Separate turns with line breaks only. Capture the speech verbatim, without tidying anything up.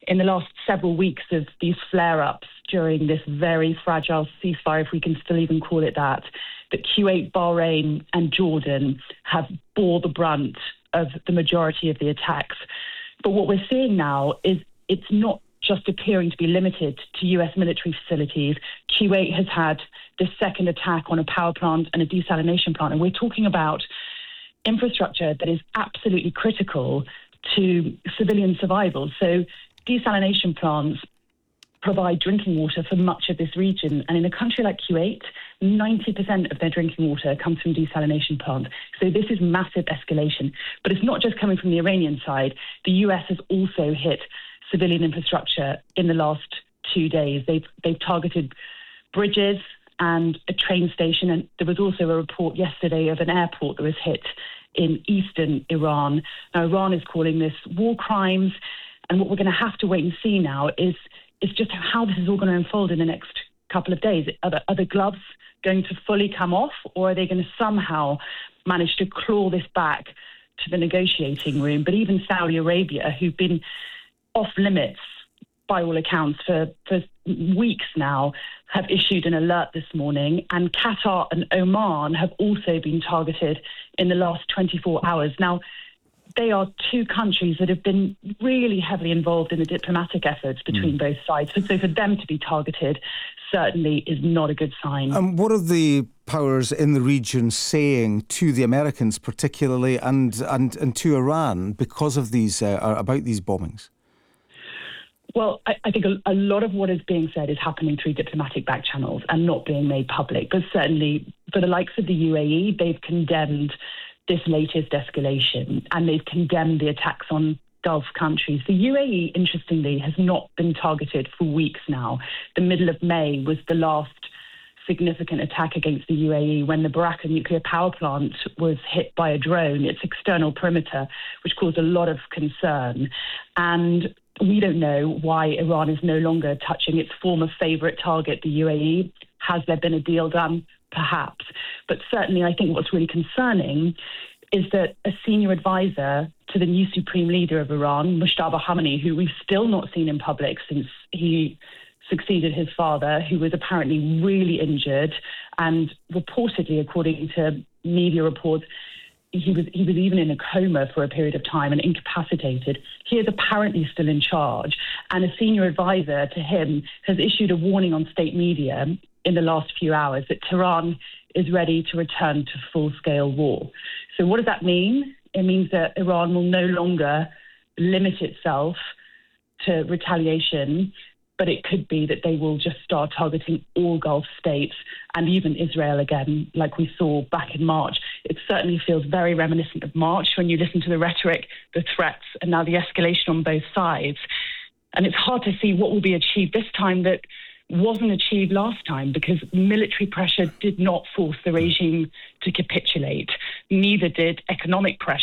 in the last several weeks of these flare-ups during this very fragile ceasefire, if we can still even call it that, that Kuwait, Bahrain and Jordan have bore the brunt of the majority of the attacks. But what we're seeing now is it's not just appearing to be limited to U S military facilities. Kuwait has had the second attack on a power plant and a desalination plant. And we're talking about infrastructure that is absolutely critical to civilian survival. So desalination plants provide drinking water for much of this region. And in a country like Kuwait, ninety percent of their drinking water comes from desalination plants. So this is massive escalation. But it's not just coming from the Iranian side. The U S has also hit civilian infrastructure in the last two days. They've, they've targeted bridges and a train station. And there was also a report yesterday of an airport that was hit in eastern Iran. Now, Iran is calling this war crimes. And what we're going to have to wait and see now is, is just how this is all going to unfold in the next couple of days. Are the, are the gloves going to fully come off, or are they going to somehow manage to claw this back to the negotiating room? But even Saudi Arabia, who've been off limits by all accounts for, for weeks now, have issued an alert this morning. And Qatar and Oman have also been targeted in the last twenty-four hours. Now, they are two countries that have been really heavily involved in the diplomatic efforts between mm. both sides. So, so for them to be targeted certainly is not a good sign.
And what are the powers in the region saying to the Americans particularly and, and, and to Iran because of these, uh, about these bombings?
Well, I, I think a, a lot of what is being said is happening through diplomatic back channels and not being made public. But certainly for the likes of the U A E, they've condemned this latest escalation and they've condemned the attacks on Gulf countries. The U A E, interestingly, has not been targeted for weeks now. The middle of May was the last significant attack against the U A E when the Baraka nuclear power plant was hit by a drone, its external perimeter, which caused a lot of concern. And we don't know why Iran is no longer touching its former favourite target, the U A E. Has there been a deal done? Perhaps. But certainly I think what's really concerning is that a senior advisor to the new supreme leader of Iran, Mujtaba Khamenei, who we've still not seen in public since he succeeded his father, who was apparently really injured and reportedly, according to media reports, he was he was even in a coma for a period of time and incapacitated. He is apparently still in charge, and a senior advisor to him has issued a warning on state media in the last few hours that Tehran is ready to return to full-scale war. So what does that mean? It means that Iran will no longer limit itself to retaliation, but it could be that they will just start targeting all Gulf states and even Israel again, like we saw back in March. It certainly feels very reminiscent of March when you listen to the rhetoric, the threats, and now the escalation on both sides. And it's hard to see what will be achieved this time that wasn't achieved last time, because military pressure did not force the regime to capitulate. Neither did economic pressure.